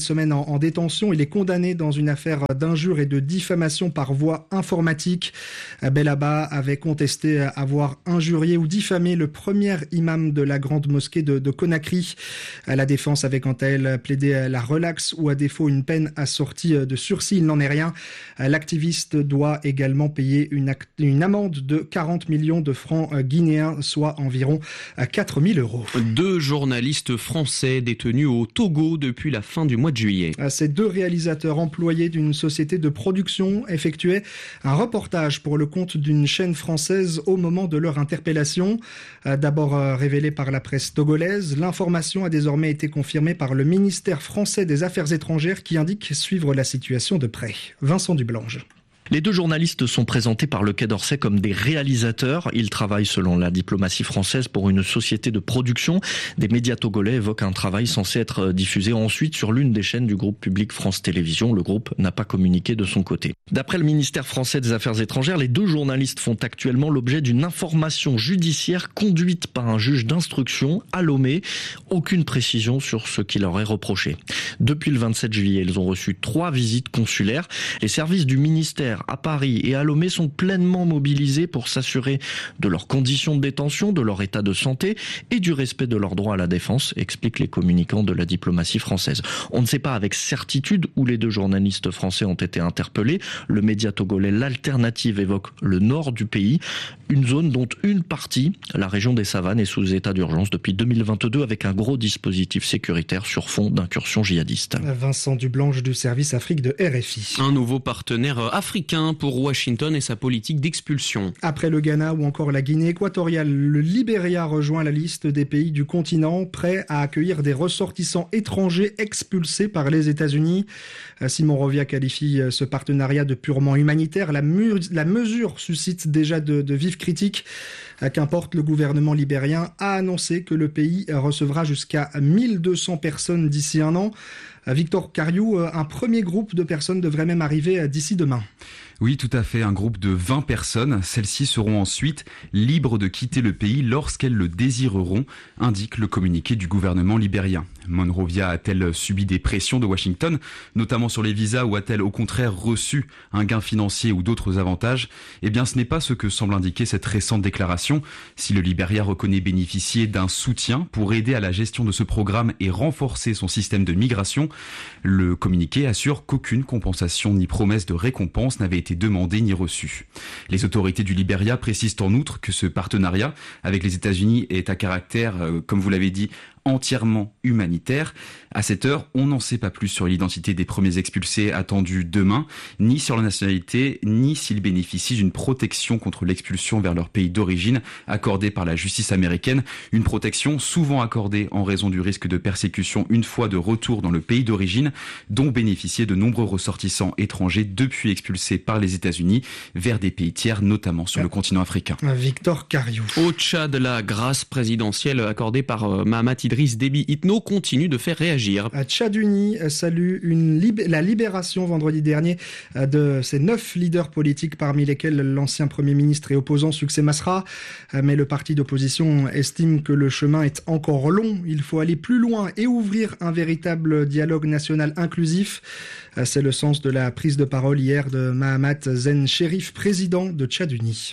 P: en détention. Il est condamné dans une affaire d'injure et de diffamation par voie informatique. Bellaba avait contesté avoir injurié ou diffamé le premier imam de la grande mosquée de Conakry. La défense avait quant à elle plaidé la relaxe ou à défaut une peine assortie de sursis. Il n'en est rien. L'activiste doit également payer une amende de 40 millions de francs guinéens, soit environ 4 000 €.
O: 2 journalistes français détenus au Togo depuis la fin du mois de juillet.
P: Ces 2 réalisateurs employés d'une société de production effectuaient un reportage pour le compte d'une chaîne française au moment de leur interpellation. D'abord révélée par la presse togolaise, l'information a désormais été confirmée par le ministère français des Affaires étrangères qui indique suivre la situation de près. Vincent Dublange.
U: Les 2 journalistes sont présentés par le Quai d'Orsay comme des réalisateurs. Ils travaillent selon la diplomatie française pour une société de production. Des médias togolais évoquent un travail censé être diffusé ensuite sur l'une des chaînes du groupe public France Télévisions. Le groupe n'a pas communiqué de son côté. D'après le ministère français des Affaires étrangères, les 2 journalistes font actuellement l'objet d'une information judiciaire conduite par un juge d'instruction à Lomé. Aucune précision sur ce qui leur est reproché. Depuis le 27 juillet, ils ont reçu 3 visites consulaires. Les services du ministère à Paris et à Lomé sont pleinement mobilisés pour s'assurer de leurs conditions de détention, de leur état de santé et du respect de leurs droits à la défense, expliquent les communicants de la diplomatie française. On ne sait pas avec certitude où les 2 journalistes français ont été interpellés. Le média togolais L'Alternative évoque le nord du pays, une zone dont une partie, la région des Savanes, est sous état d'urgence depuis 2022 avec un gros dispositif sécuritaire sur fond d'incursion djihadiste.
P: Vincent Dublange du service Afrique de RFI.
O: Un nouveau partenaire africain pour Washington et sa politique d'expulsion.
P: Après le Ghana ou encore la Guinée équatoriale, le Libéria rejoint la liste des pays du continent prêts à accueillir des ressortissants étrangers expulsés par les États-Unis. Simon Rovia qualifie ce partenariat de purement humanitaire. La mesure suscite déjà de vives critiques. Qu'importe, le gouvernement libérien a annoncé que le pays recevra jusqu'à 1200 personnes d'ici un an. Victor Cariou, un premier groupe de personnes devrait même arriver d'ici demain.
V: Oui, tout à fait, un groupe de 20 personnes. Celles-ci seront ensuite libres de quitter le pays lorsqu'elles le désireront, indique le communiqué du gouvernement libérien. Monrovia a-t-elle subi des pressions de Washington, notamment sur les visas, ou a-t-elle au contraire reçu un gain financier ou d'autres avantages ? Eh bien, ce n'est pas ce que semble indiquer cette récente déclaration. Si le Libéria reconnaît bénéficier d'un soutien pour aider à la gestion de ce programme et renforcer son système de migration, le communiqué assure qu'aucune compensation ni promesse de récompense n'avait été demandée ni reçue. Les autorités du Libéria précisent en outre que ce partenariat avec les États-Unis est à caractère, comme vous l'avez dit, entièrement humanitaire. À cette heure, on n'en sait pas plus sur l'identité des premiers expulsés attendus demain, ni sur la nationalité, ni s'ils bénéficient d'une protection contre l'expulsion vers leur pays d'origine accordée par la justice américaine, une protection souvent accordée en raison du risque de persécution une fois de retour dans le pays d'origine, dont bénéficiaient de nombreux ressortissants étrangers depuis expulsés par les États-Unis vers des pays tiers, notamment sur le continent africain.
P: Victor Cariou.
O: Au Tchad, la grâce présidentielle accordée par Mahamat Idriss Déby Itno continue de faire réagir.
P: Tchad Uni salue la libération vendredi dernier de ces 9 leaders politiques, parmi lesquels l'ancien Premier ministre et opposant Succès Masra. Mais le parti d'opposition estime que le chemin est encore long. Il faut aller plus loin et ouvrir un véritable dialogue national inclusif. C'est le sens de la prise de parole hier de Mahamat Zen Chérif, président de Tchad Uni.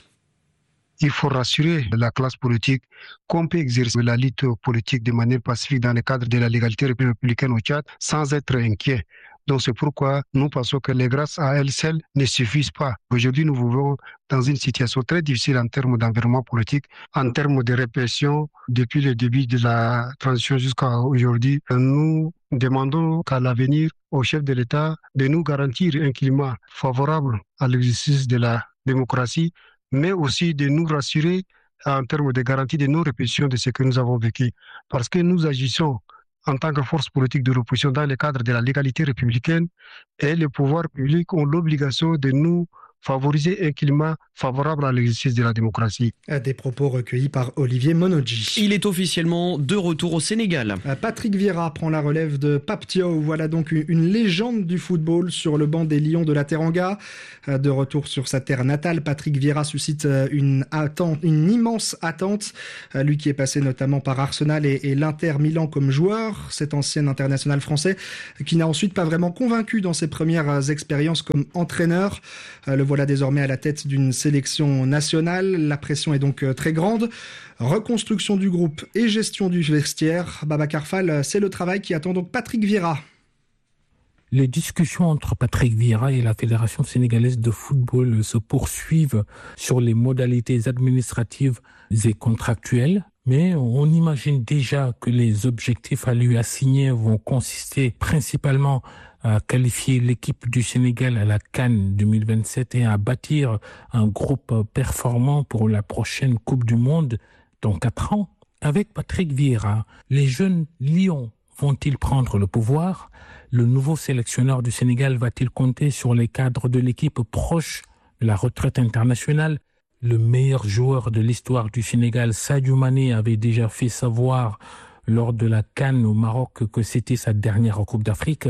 W: Il faut rassurer la classe politique qu'on peut exercer la lutte politique de manière pacifique dans le cadre de la légalité républicaine au Tchad sans être inquiet. Donc c'est pourquoi nous pensons que les grâces à elles seules ne suffisent pas. Aujourd'hui, nous vivons dans une situation très difficile en termes d'environnement politique, en termes de répression. Depuis le début de la transition jusqu'à aujourd'hui, nous demandons qu'à l'avenir, au chef de l'État, de nous garantir un climat favorable à l'exercice de la démocratie, mais aussi de nous rassurer en termes de garantie de non-répétition de ce que nous avons vécu. Parce que nous agissons en tant que force politique de l'opposition dans le cadre de la légalité républicaine et les pouvoirs publics ont l'obligation de nous favoriser un climat favorable à l'exercice de la démocratie.
P: Des propos recueillis par Olivier Monodji.
O: Il est officiellement de retour au Sénégal.
P: Patrick Vieira prend la relève de Pape Thiaw. Voilà donc une légende du football sur le banc des Lions de la Teranga. De retour sur sa terre natale, Patrick Vieira suscite une immense attente. Lui qui est passé notamment par Arsenal et l'Inter Milan comme joueur, cet ancien international français qui n'a ensuite pas vraiment convaincu dans ses premières expériences comme entraîneur. Le voilà désormais à la tête d'une sélection nationale. La pression est donc très grande. Reconstruction du groupe et gestion du vestiaire. Babacar Fall, c'est le travail qui attend donc Patrick Vieira.
A: Les discussions entre Patrick Vieira et la Fédération sénégalaise de football se poursuivent sur les modalités administratives et contractuelles. Mais on imagine déjà que les objectifs à lui assigner vont consister principalement à qualifier l'équipe du Sénégal à la CAN 2027 et à bâtir un groupe performant pour la prochaine Coupe du Monde dans 4 ans. Avec Patrick Vieira, les jeunes Lions vont-ils prendre le pouvoir? Le nouveau sélectionneur du Sénégal va-t-il compter sur les cadres de l'équipe proche de la retraite internationale? Le meilleur joueur de l'histoire du Sénégal, Sadio Mané, avait déjà fait savoir lors de la CAN au Maroc que c'était sa dernière Coupe d'Afrique.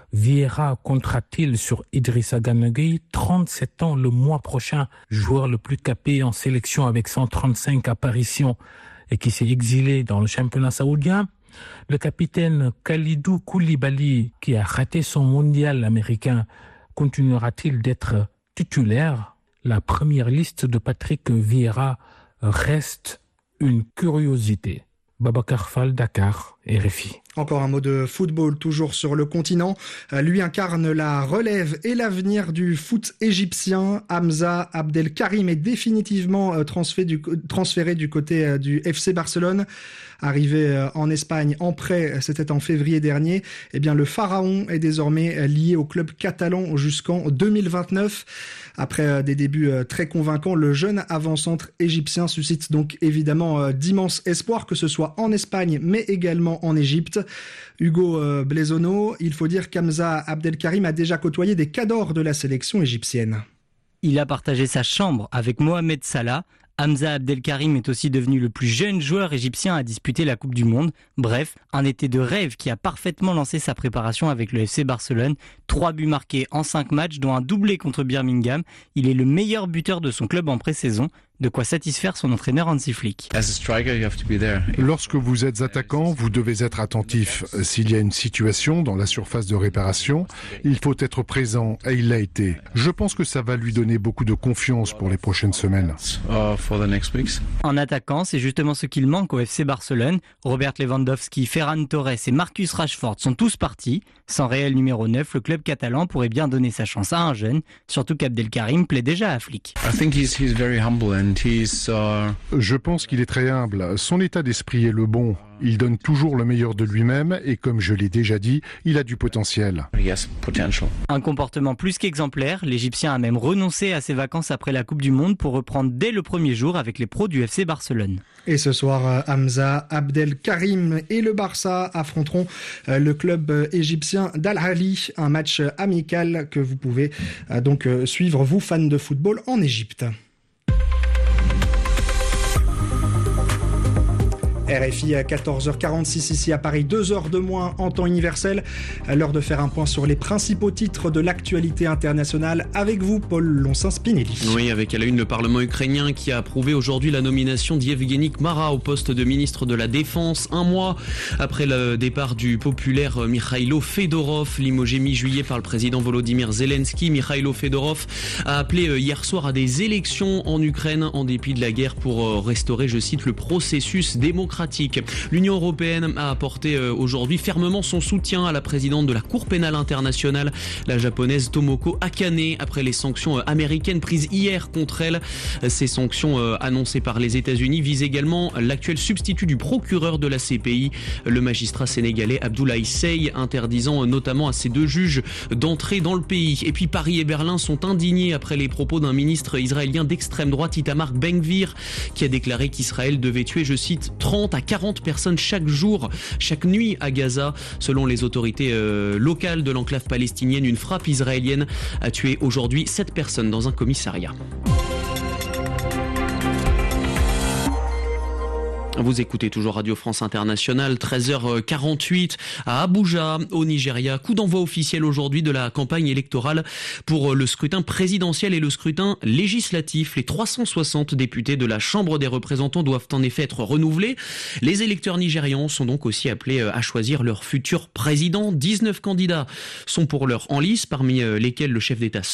A: Vieira comptera-t-il sur Idrissa Gana Gueye, 37 ans le mois prochain, joueur le plus capé en sélection avec 135 apparitions et qui s'est exilé dans le championnat saoudien? Le capitaine Khalidou Koulibaly, qui a raté son mondial américain, continuera-t-il d'être titulaire? La première liste de Patrick Vieira reste une curiosité. Babacar Fall, Dakar, RFI.
P: Encore un mot de football, toujours sur le continent. Lui incarne la relève et l'avenir du foot égyptien. Hamza Abdelkarim est définitivement transféré du côté du FC Barcelone. Arrivé en Espagne en prêt, c'était en février dernier. Eh bien, le pharaon est désormais lié au club catalan jusqu'en 2029. Après des débuts très convaincants, le jeune avant-centre égyptien suscite donc évidemment d'immenses espoirs, que ce soit en Espagne mais également en Égypte. Hugo Blaisono, il faut dire qu'Hamza Abdelkarim a déjà côtoyé des cadors de la sélection égyptienne.
C: Il a partagé sa chambre avec Mohamed Salah. Hamza Abdelkarim est aussi devenu le plus jeune joueur égyptien à disputer la Coupe du Monde. Bref, un été de rêve qui a parfaitement lancé sa préparation avec le FC Barcelone. 3 buts marqués en 5 matchs, dont un doublé contre Birmingham. Il est le meilleur buteur de son club en pré-saison. De quoi satisfaire son entraîneur Hansi Flick.
D: Lorsque vous êtes attaquant, vous devez être attentif. S'il y a une situation dans la surface de réparation, il faut être présent et il l'a été. Je pense que ça va lui donner beaucoup de confiance pour les prochaines semaines.
C: En attaquant, c'est justement ce qu'il manque au FC Barcelone. Robert Lewandowski, Ferran Torres et Marcus Rashford sont tous partis. Sans réel numéro 9, le club catalan pourrait bien donner sa chance à un jeune, surtout qu'Abdelkarim plaît déjà à Flick.
D: Je pense qu'il est très humble. Son état d'esprit est le bon. Il donne toujours le meilleur de lui-même et comme je l'ai déjà dit, il a du potentiel.
C: Un comportement plus qu'exemplaire, l'Égyptien a même renoncé à ses vacances après la Coupe du Monde pour reprendre dès le premier jour avec les pros du FC Barcelone.
P: Et ce soir, Hamza Abdelkarim et le Barça affronteront le club égyptien d'Al Ahly, un match amical que vous pouvez donc suivre, vous fans de football en Égypte. RFI à 14h46 ici à Paris, 2 heures de moins en temps universel. L'heure de faire un point sur les principaux titres de l'actualité internationale avec vous, Paul Lonsin-Spinelli.
O: Oui, avec à la une le Parlement ukrainien qui a approuvé aujourd'hui la nomination d'Yevgeny Kmara au poste de ministre de la Défense. Un mois après le départ du populaire Mikhailo Fedorov, limogé mi-juillet par le président Volodymyr Zelensky. Mikhailo Fedorov a appelé hier soir à des élections en Ukraine en dépit de la guerre pour restaurer, je cite, le processus démocratique. L'Union européenne a apporté aujourd'hui fermement son soutien à la présidente de la Cour pénale internationale, la japonaise Tomoko Akane, après les sanctions américaines prises hier contre elle. Ces sanctions annoncées par les États-Unis visent également l'actuel substitut du procureur de la CPI, le magistrat sénégalais Abdoulaye Seye, interdisant notamment à ces 2 juges d'entrer dans le pays. Et puis Paris et Berlin sont indignés après les propos d'un ministre israélien d'extrême droite, Itamar Ben-Gvir, qui a déclaré qu'Israël devait tuer, je cite, 30 30 à 40 personnes chaque nuit à Gaza. Selon les autorités locales de l'enclave palestinienne, une frappe israélienne a tué aujourd'hui 7 personnes dans un commissariat. Vous écoutez toujours Radio France Internationale, 13h48 à Abuja, au Nigeria. Coup d'envoi officiel aujourd'hui de la campagne électorale pour le scrutin présidentiel et le scrutin législatif. Les 360 députés de la Chambre des représentants doivent en effet être renouvelés. Les électeurs nigérians sont donc aussi appelés à choisir leur futur président. 19 candidats sont pour l'heure en lice, parmi lesquels le chef d'État